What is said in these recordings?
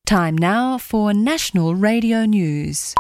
Time now for National Radio News.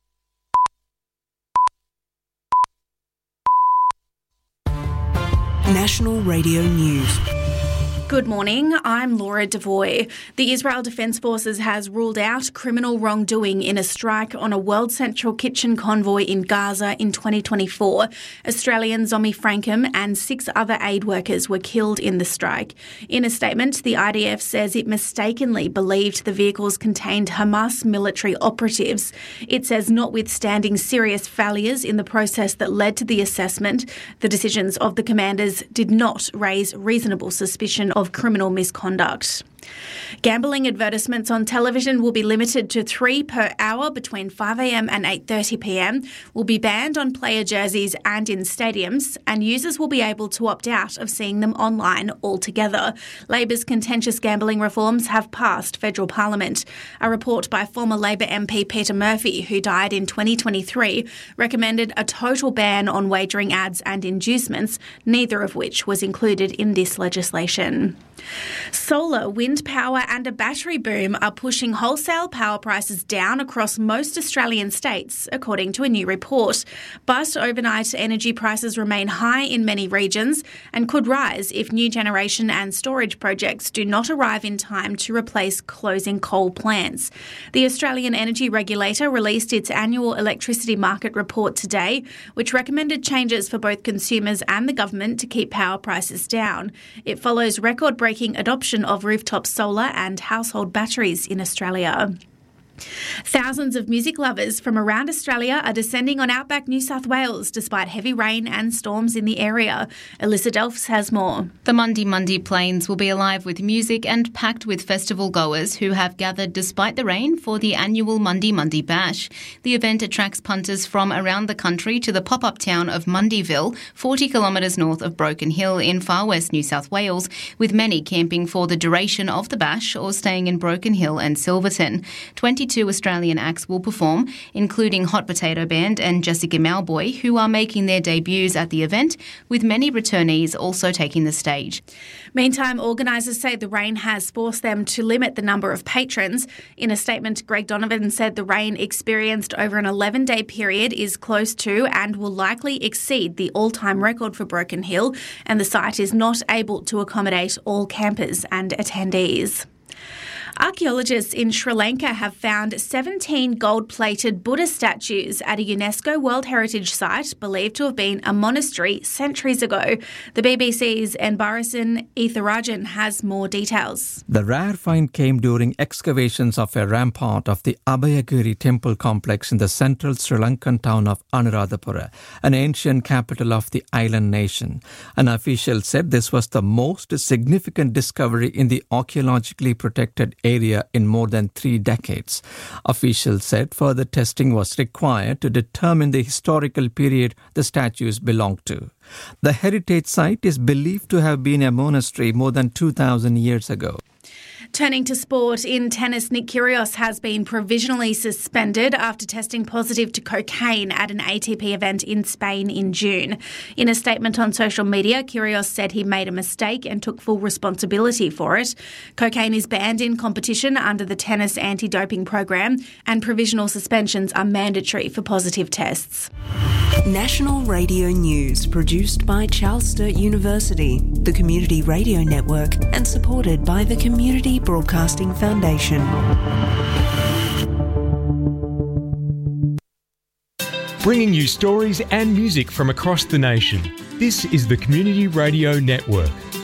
National Radio News. Good morning, I'm Laura Devoy. The Israel Defence Forces has ruled out criminal wrongdoing in a strike on a World Central Kitchen convoy in Gaza in 2024. Australian Zomi Frankham and 6 other aid workers were killed in the strike. In a statement, the IDF says it mistakenly believed the vehicles contained Hamas military operatives. It says notwithstanding serious failures in the process that led to the assessment, the decisions of the commanders did not raise reasonable suspicion of criminal misconduct. Gambling advertisements on television will be limited to 3 per hour between 5am and 8:30pm, will be banned on player jerseys and in stadiums, and users will be able to opt out of seeing them online altogether. Labor's contentious gambling reforms have passed federal parliament. A report by former Labor MP Peter Murphy, who died in 2023, recommended a total ban on wagering ads and inducements, neither of which was included in this legislation. Solar, wind power and a battery boom are pushing wholesale power prices down across most Australian states, according to a new report. But overnight energy prices remain high in many regions and could rise if new generation and storage projects do not arrive in time to replace closing coal plants. The Australian Energy Regulator released its annual electricity market report today, which recommended changes for both consumers and the government to keep power prices down. It follows record-breaking adoption of rooftop solar and household batteries in Australia. Thousands of music lovers from around Australia are descending on outback New South Wales despite heavy rain and storms in the area. Alyssa Delphs has more. The Mundi Plains will be alive with music and packed with festival goers who have gathered despite the rain for the annual Mundi Bash. The event attracts punters from around the country to the pop-up town of Mundyville, 40 kilometres north of Broken Hill in far west New South Wales, with many camping for the duration of the bash or staying in Broken Hill and Silverton. 22 Australian acts will perform, including Hot Potato Band and Jessica Malboy, who are making their debuts at the event, with many returnees also taking the stage. Meantime, organisers say the rain has forced them to limit the number of patrons. In a statement, Greg Donovan said the rain experienced over an 11-day period is close to and will likely exceed the all-time record for Broken Hill, and the site is not able to accommodate all campers and attendees. Archaeologists in Sri Lanka have found 17 gold-plated Buddha statues at a UNESCO World Heritage Site believed to have been a monastery centuries ago. The BBC's Enbarasan Etharajan has more details. The rare find came during excavations of a rampart of the Abhayagiri temple complex in the central Sri Lankan town of Anuradhapura, an ancient capital of the island nation. An official said this was the most significant discovery in the archaeologically protected area in more than 3 decades. Officials said further testing was required to determine the historical period the statues belonged to. The heritage site is believed to have been a monastery more than 2,000 years ago. Turning to sport, in tennis, Nick Kyrgios has been provisionally suspended after testing positive to cocaine at an ATP event in Spain in June. In a statement on social media, Kyrgios said he made a mistake and took full responsibility for it. Cocaine is banned in competition under the tennis anti-doping program, and provisional suspensions are mandatory for positive tests. National Radio News, produced by Charles Sturt University, the Community Radio Network, and supported by the Community Broadcasting Foundation. Bringing you stories and music from across the nation. This is the Community Radio Network.